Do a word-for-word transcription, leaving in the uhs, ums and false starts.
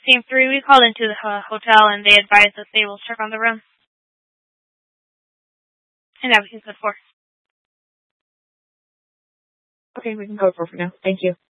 Scene three, we called into the uh, hotel and they advised us they will check on the room. And that was scene four. Okay, we can go for now. Thank you.